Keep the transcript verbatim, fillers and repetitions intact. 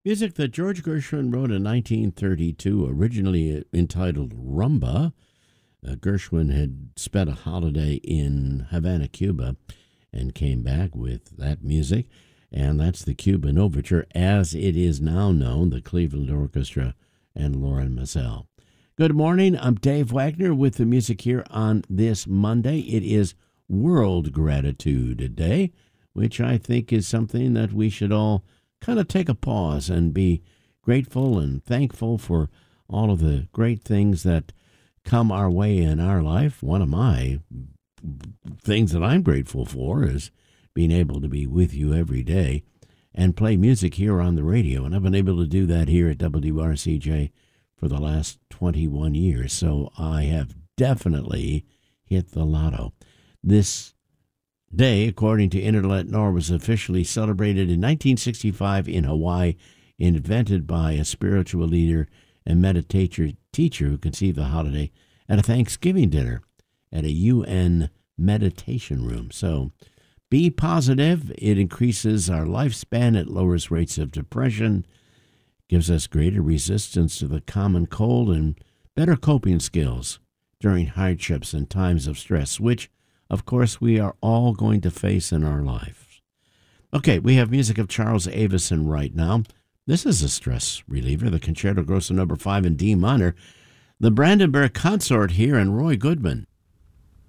Music that George Gershwin wrote in nineteen thirty-two, originally entitled Rumba. Uh, Gershwin had spent a holiday in Havana, Cuba, and came back with that music. And that's the Cuban Overture, as it is now known, the Cleveland Orchestra and Lorin Maazel. Good morning. I'm Dave Wagner with the music here on this Monday. It is World Gratitude Day, which I think is something that we should all kind of take a pause and be grateful and thankful for all of the great things that come our way in our life. One of my things that I'm grateful for is being able to be with you every day and play music here on the radio. And I've been able to do that here at W R C J for the last twenty-one years. So I have definitely hit the lotto. This day, according to Internet Nor, was officially celebrated in nineteen sixty-five in Hawaii, invented by a spiritual leader and meditator teacher who conceived the holiday at a Thanksgiving dinner at a U N meditation room. So be positive. It increases our lifespan. It lowers rates of depression, gives us greater resistance to the common cold, and better coping skills during hardships and times of stress, which of course, we are all going to face in our lives. Okay, we have music of Charles Avison right now. This is a stress reliever, the Concerto Grosso number five in D minor. The Brandenburg Consort here and Roy Goodman.